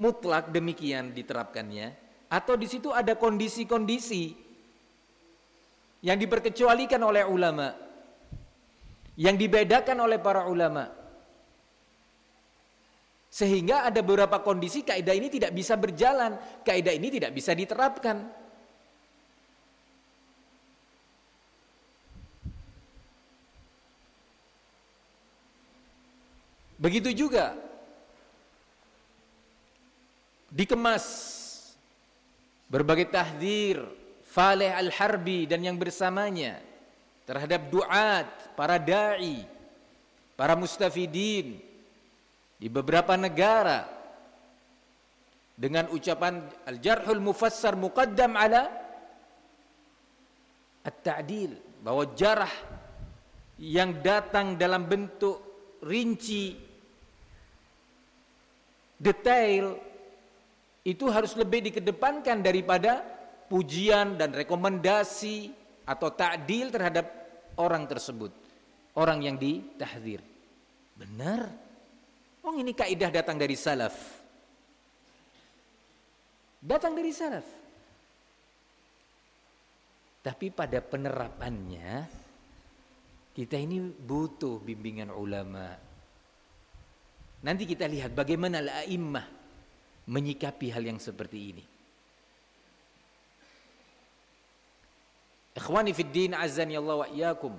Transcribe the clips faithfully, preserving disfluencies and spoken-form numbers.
mutlak demikian diterapkannya, atau di situ ada kondisi-kondisi yang diperkecualikan oleh ulama, yang dibedakan oleh para ulama, sehingga ada beberapa kondisi kaidah ini tidak bisa berjalan, kaidah ini tidak bisa diterapkan. Begitu juga dikemas berbagai tahdzir Faleh Al-Harbi dan yang bersamanya terhadap duat, para da'i, para mustafidin di beberapa negara dengan ucapan al-jarhul mufassar muqaddam ala at-ta'dil, bahwa jarah yang datang dalam bentuk rinci, detail, itu harus lebih dikedepankan daripada pujian dan rekomendasi atau ta'dil terhadap orang tersebut, orang yang ditahdzir. Benar. Oh, ini kaidah datang dari salaf. Datang dari salaf. Tapi pada penerapannya kita ini butuh bimbingan ulama. Nanti kita lihat bagaimana al-a'immah menyikapi hal yang seperti ini. Ikhwani fid din, azani Allah wa iyyakum.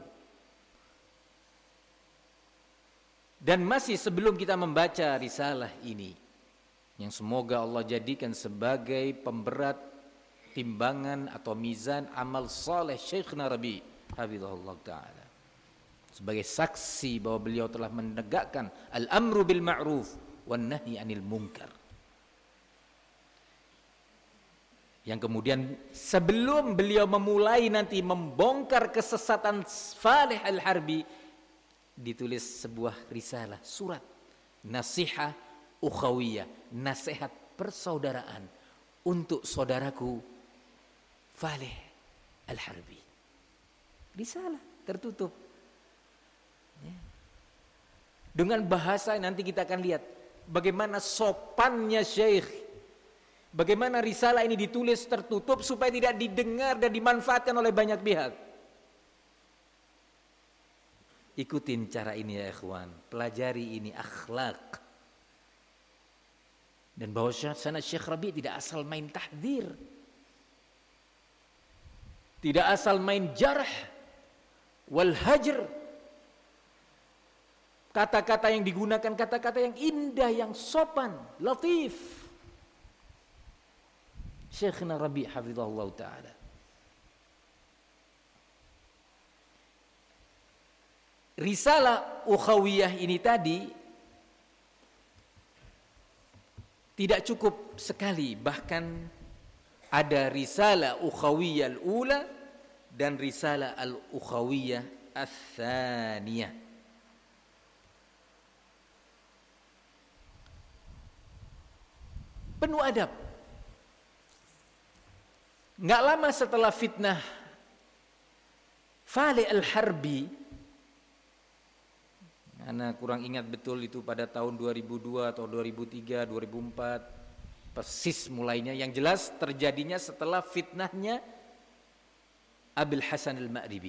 Dan masih sebelum kita membaca risalah ini, yang semoga Allah jadikan sebagai pemberat timbangan atau mizan amal saleh Syekhna Rabi hafizahullah taala, sebagai saksi bahwa beliau telah menegakkan al-amru bil ma'ruf wan nahyi 'anil munkar. Yang kemudian sebelum beliau memulai nanti membongkar kesesatan Faleh Al-Harbi, ditulis sebuah risalah, surat Nasihah Ukhawiyah, nasihat persaudaraan untuk saudaraku Faleh Al-Harbi. Risalah tertutup ya. Dengan bahasa nanti kita akan lihat bagaimana sopannya Syekh, bagaimana risalah ini ditulis tertutup supaya tidak didengar dan dimanfaatkan oleh banyak pihak. Ikutin cara ini ya ikhwan, pelajari ini akhlak. Dan bahwa sana Syekh Rabi tidak asal main tahdzir, tidak asal main jarh wal hajr. Kata-kata yang digunakan kata-kata yang indah, yang sopan, latif. Syekhna Rabi hafizahullah ta'ala. Risalah Ukhawiyah ini tadi tidak cukup sekali, bahkan ada risalah Ukhawiyah al-ula dan risalah al-Ukhawiyah al-thaniyah. Penuh adab. Nggak lama setelah fitnah Faleh Al-Harbi, Ana kurang ingat betul itu pada tahun dua ribu dua atau dua ribu tiga, dua ribu empat persis mulainya. Yang jelas terjadinya setelah fitnahnya Abil Hasan Al-Ma'ribi.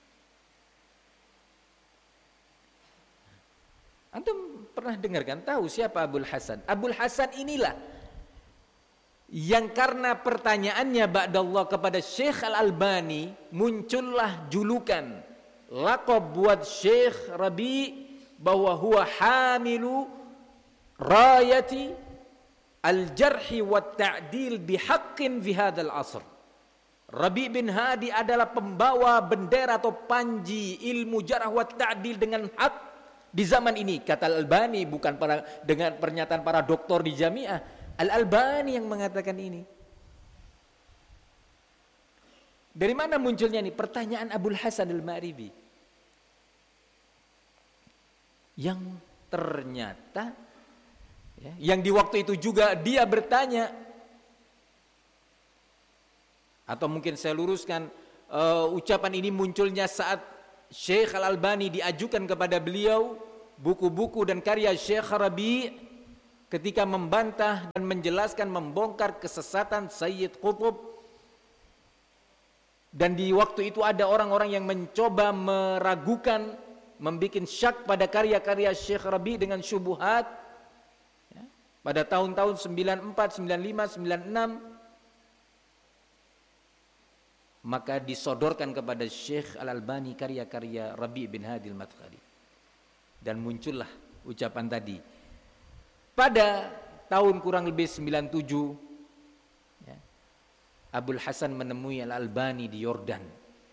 Antum pernah dengar kan, tahu siapa Abul Hasan? Abul Hasan inilah yang karena pertanyaannya ba'dallah kepada Syekh Al-Albani, muncullah julukan laqab buat Syekh Rabi bahwa huwa hamilu rayati al-jarhi wa ta'dil bihaqqin fi hadzal asr. Rabi bin Hadi adalah pembawa bendera atau panji ilmu jarh wa ta'dil dengan hak di zaman ini, kata Al-Albani, bukan para, dengan pernyataan para doktor di jamiah. Al-Albani yang mengatakan ini. Dari mana munculnya ini? Pertanyaan Abul Hasan Al-Ma'ribi, yang ternyata ya, yang di waktu itu juga dia bertanya, atau mungkin saya luruskan, uh, ucapan ini munculnya saat Syekh Al-Albani diajukan kepada beliau buku-buku dan karya Syekh Rabi, ketika membantah dan menjelaskan, membongkar kesesatan Sayyid Qutb. Dan di waktu itu ada orang-orang yang mencoba meragukan, membuat syak pada karya-karya Syekh Rabi dengan syubuhat. Ya, pada tahun-tahun sembilan puluh empat, sembilan puluh lima, sembilan puluh enam, maka disodorkan kepada Syekh Al-Albani karya-karya Rabi bin Hadi Al-Madkhali. Dan muncullah ucapan tadi. Pada tahun kurang lebih sembilan puluh tujuh, ya, Abul Hasan menemui Al-Albani di Yordan.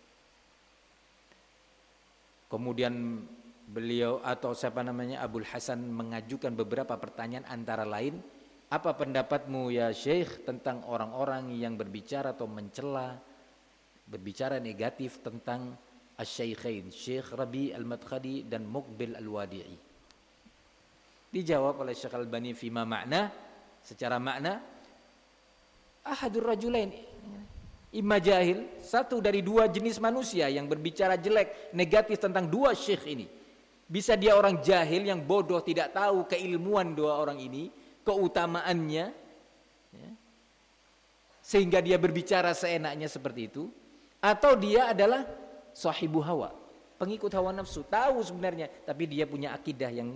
Kemudian beliau atau siapa namanya Abul Hasan mengajukan beberapa pertanyaan, antara lain, apa pendapatmu ya Syekh tentang orang-orang yang berbicara atau mencela, berbicara negatif tentang Asy-Syaikhain, Syekh Rabi Al-Madkhali dan Muqbil Al-Wadi'i. Dijawab oleh Syekh Al-Albani fima makna, secara makna, ahadur rajulain, imma jahil, satu dari dua jenis manusia yang berbicara jelek, negatif tentang dua syekh ini. Bisa dia orang jahil yang bodoh, tidak tahu keilmuan dua orang ini, keutamaannya, ya, sehingga dia berbicara seenaknya seperti itu. Atau dia adalah sahibu hawa, pengikut hawa nafsu, tahu sebenarnya, tapi dia punya akidah yang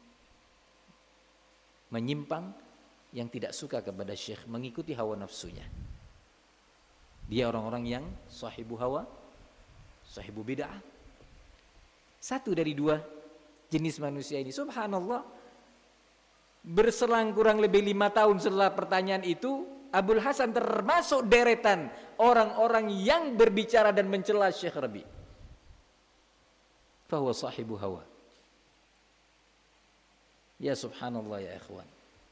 menyimpang, yang tidak suka kepada syekh, mengikuti hawa nafsunya. Dia orang-orang yang sahibu hawa, sahibu bid'ah. Satu dari dua jenis manusia ini. Subhanallah, berselang kurang lebih lima tahun setelah pertanyaan itu, Abul Hasan termasuk deretan orang-orang yang berbicara dan mencela Syekh Rabi. Fahuwa sahibu hawa. Ya subhanallah ya ikhwan.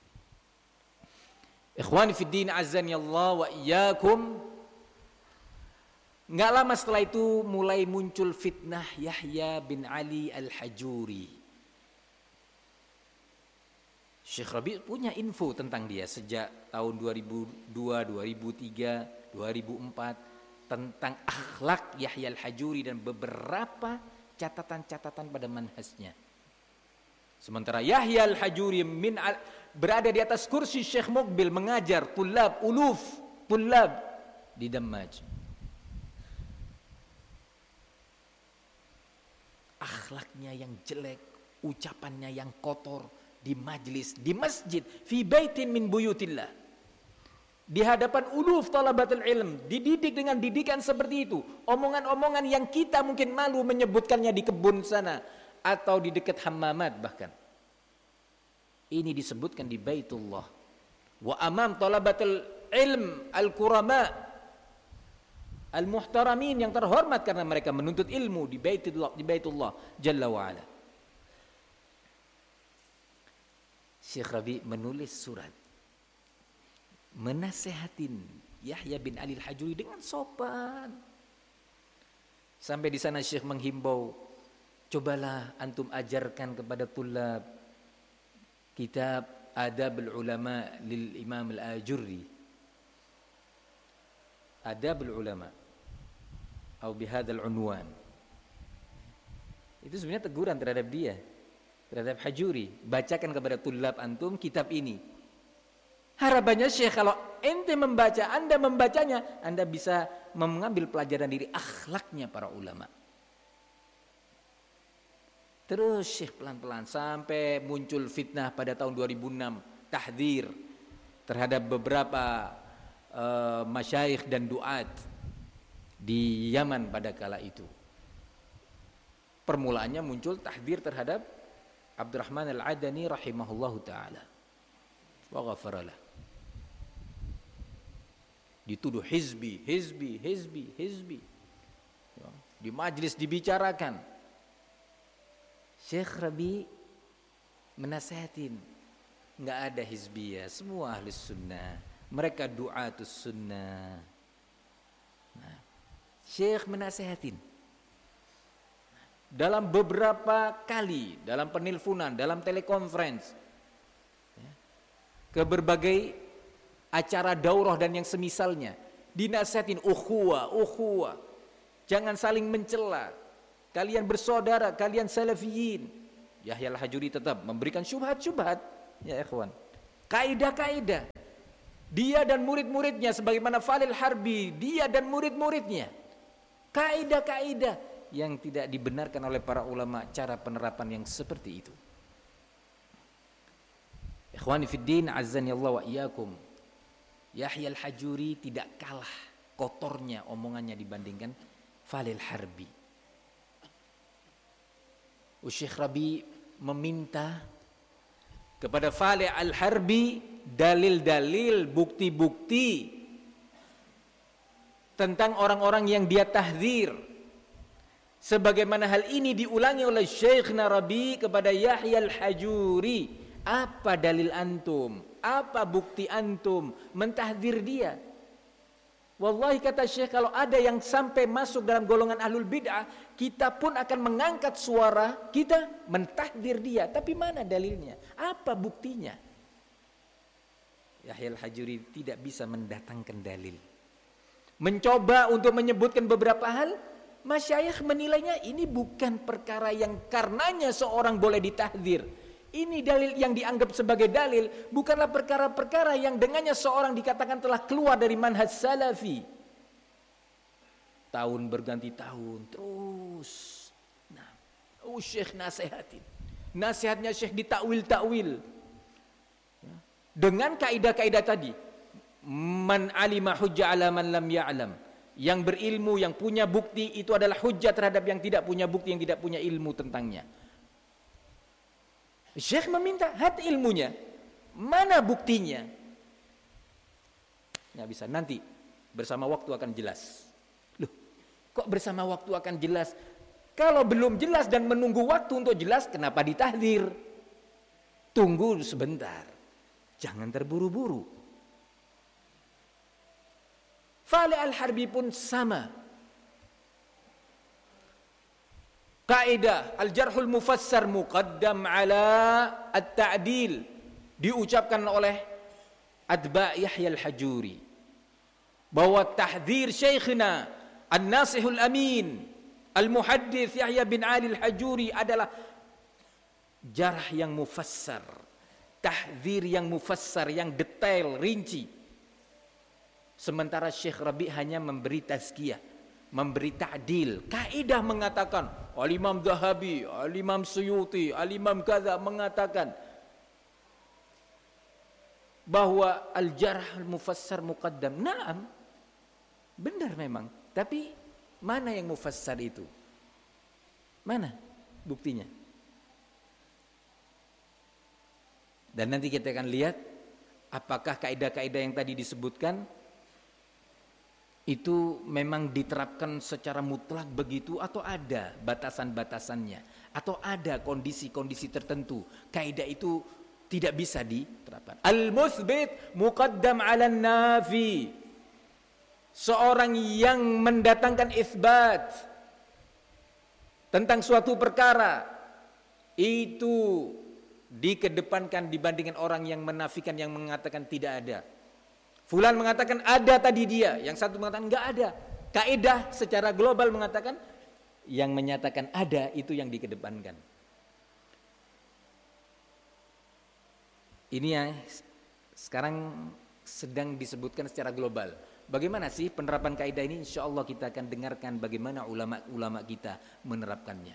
Ikhwani fid din azani Allah wa iyyakum. Enggak lama setelah itu mulai muncul fitnah Yahya bin Ali Al-Hajuri. Syekh Rabi punya info tentang dia sejak tahun dua ribu dua, dua ribu tiga, dua ribu empat tentang akhlak Yahya Al-Hajuri dan beberapa catatan-catatan pada manhajnya. Sementara Yahya Al-Hajuri min al, berada di atas kursi Syekh Muqbil mengajar tulab, uluf, tulab di Dammaj. Akhlaknya yang jelek, ucapannya yang kotor di majlis, di masjid, fi baitin min buyutillah. Di hadapan uluf talabatul ilm, dididik dengan didikan seperti itu. Omongan-omongan yang kita mungkin malu menyebutkannya di kebun sana atau di dekat hammamat bahkan. Ini disebutkan di Baitullah. Wa amam talabatul ilm al-kurama al-muhtaramin yang terhormat karena mereka menuntut ilmu di Baitullah, di Baitullah Jalla wa Ala. Syekh Rabi menulis surat menasehatin Yahya bin Ali Al-Hajuri dengan sopan. Sampai di sana Syekh menghimbau, cobalah antum ajarkan kepada tulab kitab Adabul Ulama lil Imam Al-Ajurri. Adabul Ulama atau bihadzal unwan. Itu sebenarnya teguran terhadap dia, terhadap Hajuri. Bacakan kepada tulab antum kitab ini. Harapannya Syekh kalau ente membaca, anda membacanya, anda bisa mengambil pelajaran dari akhlaknya para ulama. Terus Syekh pelan-pelan sampai muncul fitnah pada tahun dua ribu enam, tahdzir terhadap beberapa uh, masyayikh dan duat di Yaman pada kala itu. Permulaannya muncul tahdzir terhadap Abdurrahman Al-Adani rahimahullahu taala. Wa ghafaralah. Dituduh hizbi, hizbi, hizbi, hizbi. Ya, di majlis dibicarakan. Syekh Rabi menasehatin, enggak ada hizbiyah, semua ahli sunnah, mereka du'atus sunnah. Nah, Syekh menasehatin dalam beberapa kali, dalam penelponan, dalam telekonferensi, ya, ke berbagai acara daurah dan yang semisalnya, dinasihatin ukhuwah, ukhuwah, jangan saling mencela, kalian bersaudara, kalian salafiyin. Yahya Al-Hajuri tetap memberikan syubhat-syubhat, ya ikhwan. Kaidah-kaidah. Dia dan murid-muridnya sebagaimana Falil Harbi, dia dan murid-muridnya. Kaidah-kaidah yang tidak dibenarkan oleh para ulama cara penerapan yang seperti itu. Ikhwani fiddin, azzani Allah wa iyyakum. Yahya al-Hajuri tidak kalah kotornya omongannya dibandingkan Falil Harbi. Syekh Rabi meminta kepada Falil al-Harbi dalil-dalil, bukti-bukti tentang orang-orang yang dia tahdzir. Sebagaimana hal ini diulangi oleh Syekh Rabi kepada Yahya al-Hajuri. Apa dalil antum? Apa bukti antum mentahdzir dia? Wallahi kata Syekh, kalau ada yang sampai masuk dalam golongan ahlul bid'ah, kita pun akan mengangkat suara kita mentahdzir dia. Tapi mana dalilnya? Apa buktinya? Yahya al-Hajuri tidak bisa mendatangkan dalil. Mencoba untuk menyebutkan beberapa hal, masyayikh menilainya ini bukan perkara yang karenanya seorang boleh ditahdzir. Ini dalil yang dianggap sebagai dalil, bukanlah perkara-perkara yang dengannya seorang dikatakan telah keluar dari manhaj salafi. Tahun berganti tahun terus. Nah, oh Syekh nasihatin. Nasihatnya Syekh ditakwil-takwil. Dengan kaidah-kaidah tadi, man alima hujjah ala man lam ya'lam. Yang berilmu, yang punya bukti itu adalah hujjah terhadap yang tidak punya bukti, yang tidak punya ilmu tentangnya. Syekh meminta hati ilmunya, mana buktinya? Nggak bisa, nanti bersama waktu akan jelas. Loh, kok bersama waktu akan jelas? Kalau belum jelas dan menunggu waktu untuk jelas, kenapa ditahdzir? Tunggu sebentar, jangan terburu-buru. Falil al-Harbi pun sama. Kaidah al-jarhul mufassar muqaddam ala at-ta'dil diucapkan oleh atba' Yahya al-Hajuri, bahwa tahdzir syekhina an-nasihul amin al-muhaddits Yahya bin Ali al-Hajuri adalah jarh yang mufassar, tahdzir yang mufassar, yang detail, rinci. Sementara Syekh Rabi hanya memberi tazkiyah, memberi ta'dil. Kaidah mengatakan, Al-Imam Zahabi, Al-Imam Suyuti, Al-Imam Kaza mengatakan bahwa al-jarh al-mufassar muqaddam. Naam, benar memang. Tapi mana yang mufassar itu? Mana buktinya? Dan nanti kita akan lihat apakah kaidah-kaidah yang tadi disebutkan itu memang diterapkan secara mutlak begitu, atau ada batasan-batasannya, atau ada kondisi-kondisi tertentu kaidah itu tidak bisa diterapkan. Al-mutsbit muqaddam 'ala an-nafi. Seorang yang mendatangkan isbat tentang suatu perkara itu dikedepankan dibandingkan orang yang menafikan, yang mengatakan tidak ada. Fulan mengatakan ada tadi dia, yang satu mengatakan enggak ada. Kaidah secara global mengatakan yang menyatakan ada itu yang dikedepankan. Ini yang sekarang sedang disebutkan secara global. Bagaimana sih penerapan kaidah ini? Insya Allah kita akan dengarkan bagaimana ulama-ulama kita menerapkannya.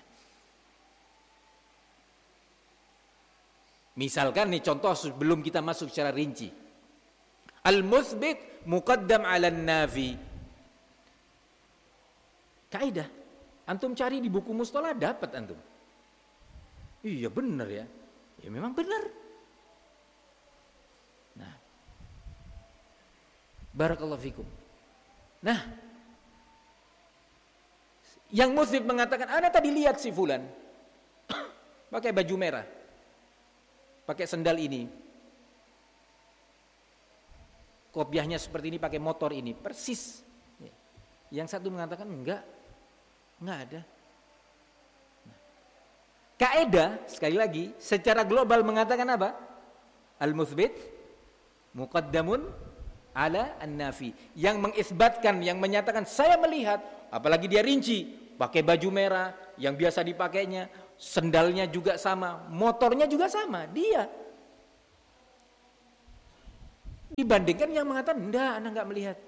Misalkan nih contoh sebelum kita masuk secara rinci. Al-mutsbit muqaddam 'ala an-nafi. Kaidah antum cari di buku mustalah dapat antum. Iya benar ya. Ya memang benar. Nah. Barakallahu fikum. Nah. Yang mutsbit mengatakan, "Ana tadi lihat si fulan pakai baju merah. Pakai sendal ini. Kopiahnya seperti ini, pakai motor ini, persis." Yang satu mengatakan enggak, enggak ada. Nah, kaidah sekali lagi secara global mengatakan apa? Al-mutsbit muqaddamun 'ala an-nafi. Yang mengisbatkan, yang menyatakan saya melihat, apalagi dia rinci, pakai baju merah yang biasa dipakainya, sendalnya juga sama, motornya juga sama, dia. Dibandingkan yang mengatakan, enggak, anak enggak melihat.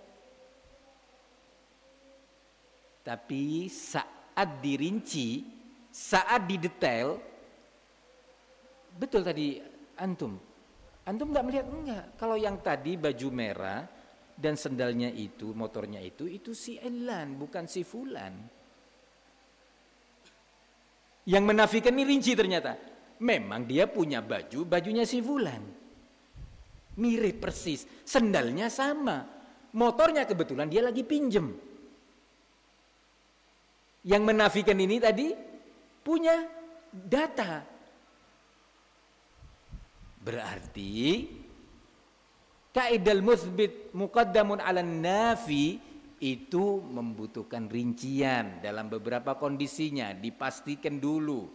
Tapi saat dirinci, saat didetail, betul tadi antum. Antum enggak melihat, enggak. Kalau yang tadi baju merah dan sendalnya itu, motornya itu, itu si Elan, bukan si Fulan. Yang menafikan ini rinci ternyata. Memang dia punya baju, bajunya si Fulan. Mirip persis, sendalnya sama. Motornya kebetulan dia lagi pinjem. Yang menafikan ini tadi punya data. Berarti kaidal mutsbit muqaddamun 'alan nafi itu membutuhkan rincian dalam beberapa kondisinya, dipastikan dulu.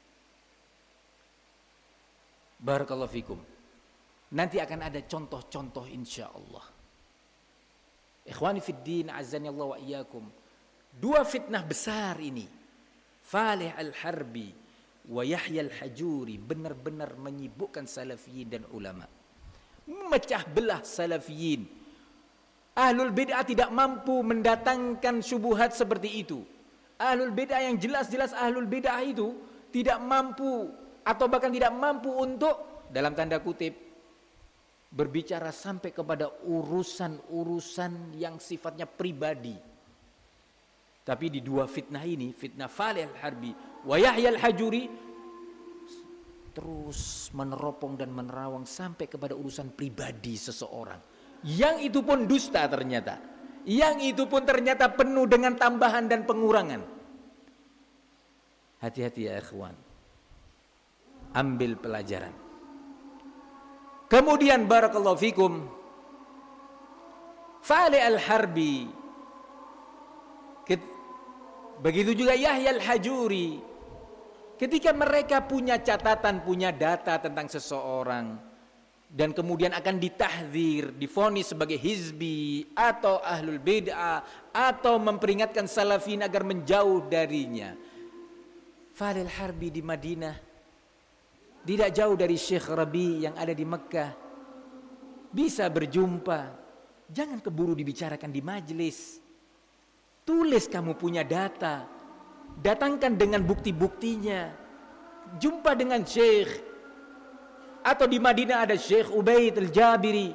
Barakallahu fikum. Nanti akan ada contoh-contoh insyaallah. Ikhwani fid din, azani Allah wa iyyakum. Dua fitnah besar ini, Falih al-Harbi wa Yahya al-Hajuri, benar-benar menyibukkan salafiyin dan ulama. Memecah belah salafiyin. Ahlul bid'ah tidak mampu mendatangkan syubhat seperti itu. Ahlul bid'ah yang jelas-jelas ahlul bid'ah itu tidak mampu atau bahkan tidak mampu untuk, dalam tanda kutip, berbicara sampai kepada urusan-urusan yang sifatnya pribadi. Tapi di dua fitnah ini, fitnah Falih al-Harbi wa Yahya al-Hajuri, terus meneropong dan menerawang sampai kepada urusan pribadi seseorang. Yang itu pun dusta ternyata. Yang itu pun ternyata penuh dengan tambahan dan pengurangan. Hati-hati ya ikhwan. Ambil pelajaran. Kemudian barakallahu fikum, Falih al-Harbi, begitu juga Yahya al-Hajuri, ketika mereka punya catatan, punya data tentang seseorang dan kemudian akan ditahdzir, divonis sebagai hizbi atau ahlul bid'ah atau memperingatkan salafin agar menjauh darinya. Falih al-Harbi di Madinah, tidak jauh dari Syekh Rabi yang ada di Mekah, bisa berjumpa. Jangan keburu dibicarakan di majelis. Tulis kamu punya data, datangkan dengan bukti-buktinya. Jumpa dengan Syekh, atau di Madinah ada Syekh Ubaid al-Jabiri.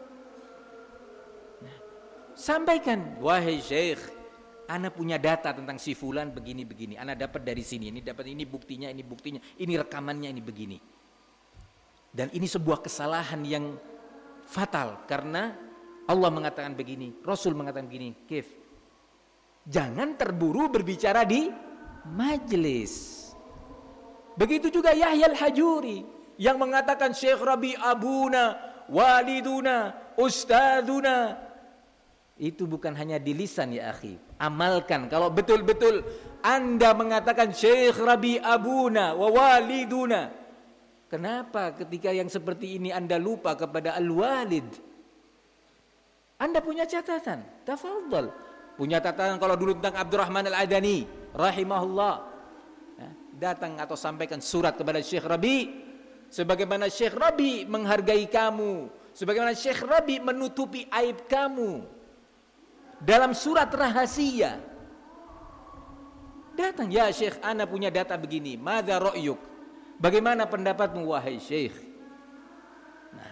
Nah, sampaikan, wahai Syekh, ana punya data tentang si fulan begini-begini. Ana dapat dari sini, ini dapat, ini buktinya, ini buktinya, ini rekamannya, ini begini. Dan ini sebuah kesalahan yang fatal karena Allah mengatakan begini, Rasul mengatakan begini, Kif, jangan terburu berbicara di majelis. Begitu juga Yahya al-Hajuri yang mengatakan Syekh Rabi abuna, waliduna, ustadzuna. Itu bukan hanya di lisan ya akhi. Amalkan. Kalau betul-betul Anda mengatakan Syekh Rabi abuna wa waliduna, kenapa ketika yang seperti ini Anda lupa kepada al-walid? Anda punya catatan, tafadhal. Punya catatan kalau dulu tentang Abdurrahman al-Adani rahimahullah, ya, datang atau sampaikan surat kepada Syekh Rabi, sebagaimana Syekh Rabi menghargai kamu, sebagaimana Syekh Rabi menutupi aib kamu dalam surat rahasia. Datang, ya Syekh, ana punya data begini, madza ra'yuk, bagaimana pendapatmu wahai Syekh? Nah,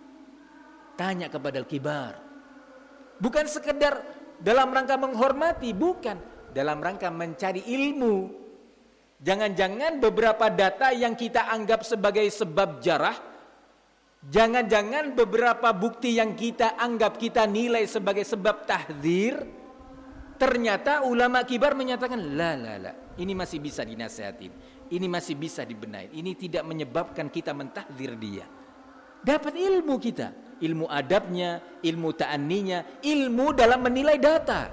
tanya kepada al-kibar, bukan sekedar dalam rangka menghormati, bukan, dalam rangka mencari ilmu. Jangan-jangan beberapa data yang kita anggap sebagai sebab jarah, jangan-jangan beberapa bukti yang kita anggap, kita nilai sebagai sebab tahdzir, ternyata ulama kibar menyatakan la la la, ini masih bisa dinasihatin, ini masih bisa dibenahi, ini tidak menyebabkan kita mentahdzir dia. Dapat ilmu kita, ilmu adabnya, ilmu ta'anninya, ilmu dalam menilai data.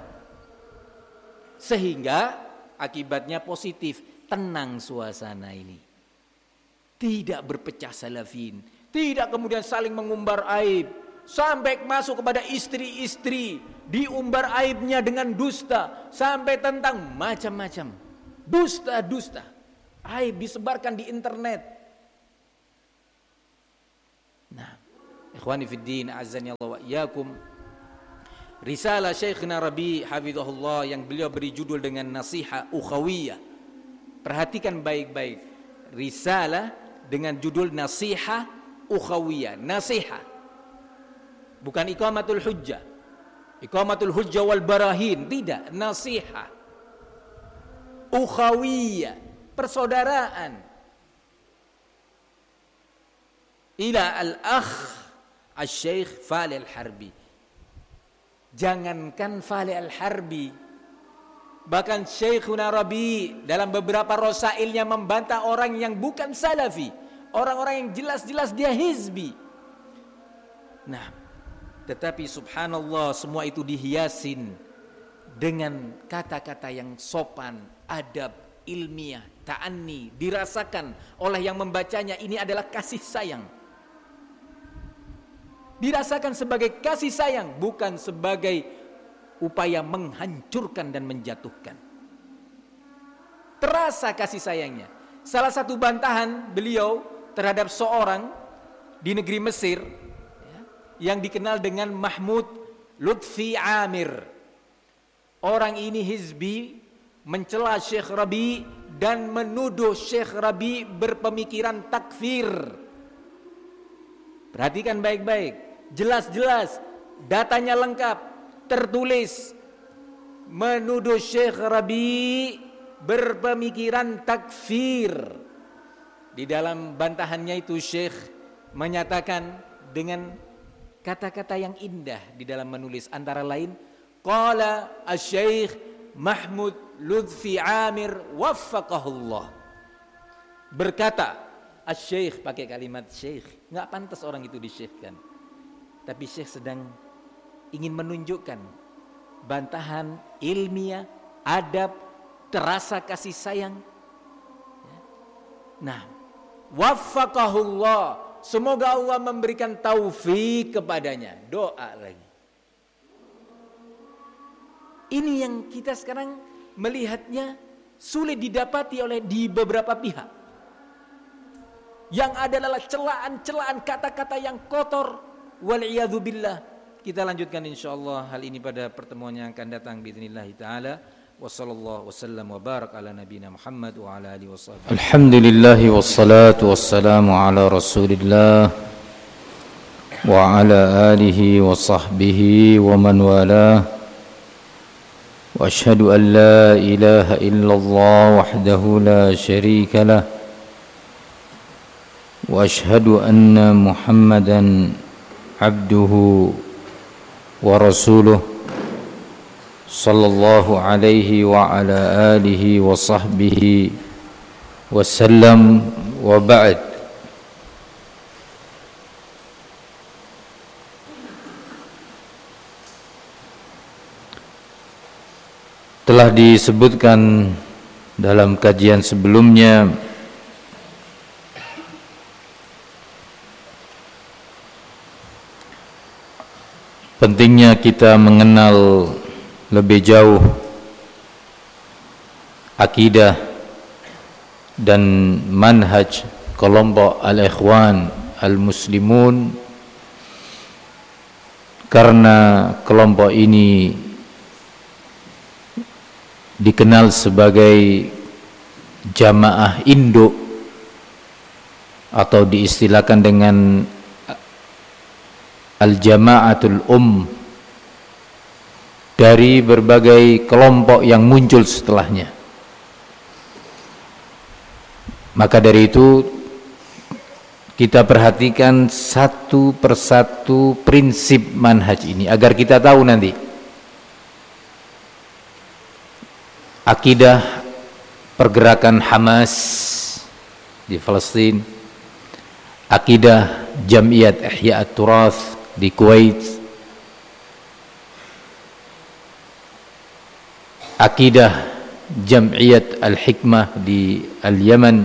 Sehingga akibatnya positif, tenang suasana ini. Tidak berpecah salafin, tidak kemudian saling mengumbar aib, sampai masuk kepada istri-istri, diumbar aibnya dengan dusta, sampai tentang macam-macam. Dusta-dusta, aib disebarkan di internet. Nah, Ikhwani fid din, azani Allah wa iyyakum. Risalah Syekhna Rabi hafizahullah yang beliau beri judul dengan Nasiha Ukhawiyah. Perhatikan baik-baik. Risalah dengan judul Nasiha Ukhawiyah. Nasiha. Bukan iqamatul hujjah. Iqamatul hujjah wal barahin, tidak, nasiha. Ukhawiyah, persaudaraan. Ila al-akh Asy-Syaikh Fali Al-Harbi. Jangankan Fali Al-Harbi, bahkan Syekhuna Rabi dalam beberapa rosailnya membantah orang yang bukan salafi, orang-orang yang jelas-jelas dia hizbi. Nah, tetapi subhanallah semua itu dihiasin dengan kata-kata yang sopan, adab, ilmiah, ta'anni, dirasakan oleh yang membacanya ini adalah kasih sayang. Dirasakan sebagai kasih sayang, bukan sebagai upaya menghancurkan dan menjatuhkan. Terasa kasih sayangnya. Salah satu bantahan beliau terhadap seorang di negeri Mesir ya, yang dikenal dengan Mahmud Lutfi Amir. Orang ini hizbi, mencela Syekh Rabi dan menuduh Syekh Rabi berpemikiran takfir. Perhatikan baik-baik. Jelas-jelas datanya lengkap, tertulis menuduh Syekh Rabi berpemikiran takfir. Di dalam bantahannya itu Syekh menyatakan dengan kata-kata yang indah di dalam menulis, antara lain qala asy-Syaikh Mahmud Lutfi Amir waffaqahullah. Berkata asy-Syaikh, pakai kalimat Syekh, enggak pantas orang itu disyekhkan. Tapi Syekh sedang ingin menunjukkan bantahan ilmiah, adab, terasa kasih sayang. Nah, waffaqahullah, semoga Allah memberikan taufik kepadanya. Doa lagi. Ini yang kita sekarang melihatnya sulit didapati oleh di beberapa pihak. Yang adalah celaan-celaan kata-kata yang kotor. Wal'iyadzu billah. Kita lanjutkan insyaallah hal ini pada pertemuan yang akan datang biidznillah taala. Wassallallahu wasallam wa barak ala nabiyina Muhammad wa ala alihi washabbihi. Alhamdulillah wassalatu wassalamu ala Rasulillah wa ala alihi wa sahbihi wa man walah. Wa asyhadu an la ilaha illallah wahdahu la syarika lah. Wa asyhadu anna Muhammadan abduhu wa rasuluh sallallahu alaihi wa ala alihi wa sahbihi wasallam wa ba'd. Telah disebutkan dalam kajian sebelumnya pentingnya kita mengenal lebih jauh akidah dan manhaj kelompok al-ikhwan al-muslimun, karena kelompok ini dikenal sebagai jamaah induk atau diistilahkan dengan al-jama'atul um dari berbagai kelompok yang muncul setelahnya. Maka dari itu kita perhatikan satu persatu prinsip manhaj ini agar kita tahu nanti akidah pergerakan Hamas di Palestina, akidah Jam'iyat Ihya At-Turath di Kuwait, akidah Jam'iyat Al-Hikmah di Al-Yaman,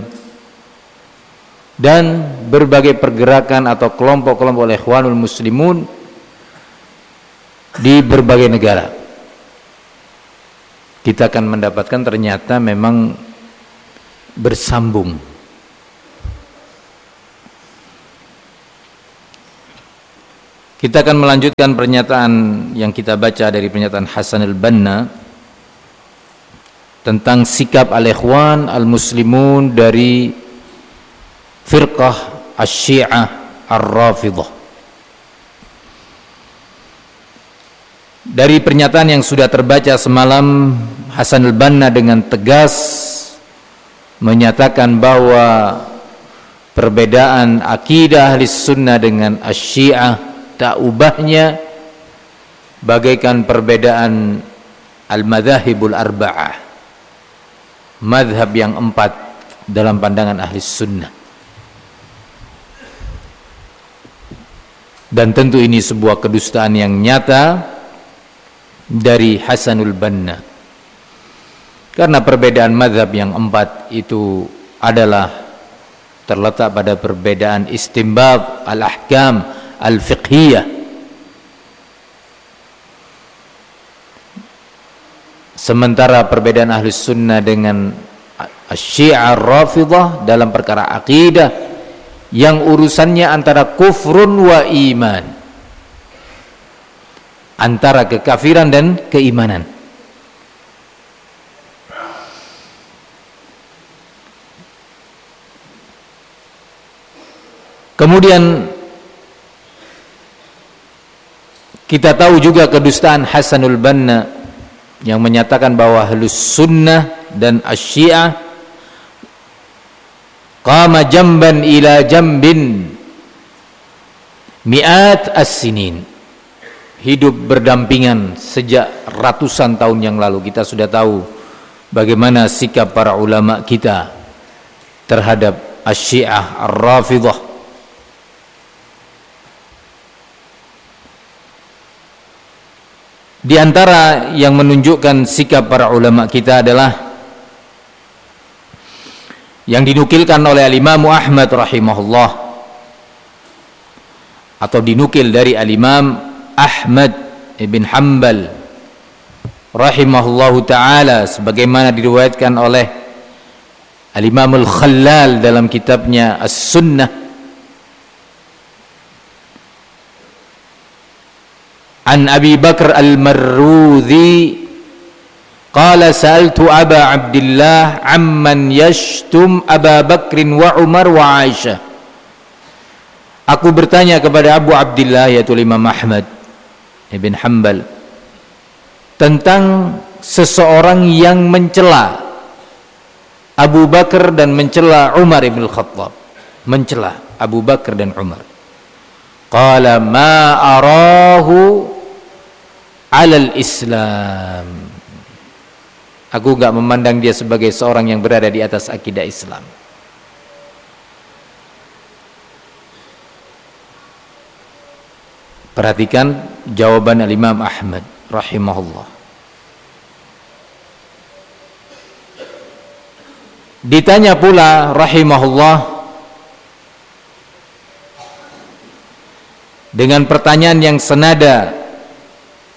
dan berbagai pergerakan atau kelompok-kelompok Ikhwanul Muslimun di berbagai negara. Kita akan mendapatkan ternyata memang bersambung. Kita akan melanjutkan pernyataan yang kita baca dari pernyataan Hasan al-Banna tentang sikap al-ikhwan al-muslimun dari firqah asy-syiah ar-rafidhah. Dari pernyataan yang sudah terbaca semalam, Hasan al-Banna dengan tegas menyatakan bahwa perbedaan akidah ahli sunnah dengan asy-syiah tak ubahnya bagaikan perbedaan al-madzhabul arba'ah, madhab yang empat dalam pandangan ahli sunnah. Dan tentu ini sebuah kedustaan yang nyata dari Hasanul Banna, karena perbedaan madhab yang empat itu adalah terletak pada perbedaan istinbat al-ahkam al-fiqhiyah. Sementara perbedaan ahli sunnah dengan asy-syiah ar-rafidhah dalam perkara akidah yang urusannya antara kufrun wa iman, antara kekafiran dan keimanan. Kemudian kita tahu juga kedustaan Hasanul Banna yang menyatakan bahwa ahlus sunnah dan asy-syiah qama jamban ila jambin mi'at as-sinin, hidup berdampingan sejak ratusan tahun yang lalu. Kita sudah tahu bagaimana sikap para ulama kita terhadap asy-syiah ar-rafidhah. Di antara yang menunjukkan sikap para ulama kita adalah yang dinukilkan oleh al-Imam Ahmad rahimahullah, atau dinukil dari al-Imam Ahmad ibn Hanbal rahimahullahu ta'ala, sebagaimana diriwayatkan oleh al-Imam al-Khallal dalam kitabnya As-Sunnah an Abi Bakr al-Marruzi qala sa'altu Aba Abdillah amman yashtum Aba Bakrin wa Umar wa Aisyah. Aku bertanya kepada Abu Abdillah, yaitu Imam Ahmad ibn Hanbal, tentang seseorang yang mencela Abu Bakar dan mencela Umar ibn Khattab, mencela Abu Bakar dan Umar. Qala ma arahu alal Islam, aku enggak memandang dia sebagai seorang yang berada di atas akidah Islam. Perhatikan jawaban al-Imam Ahmad rahimahullah. Ditanya pula rahimahullah dengan pertanyaan yang senada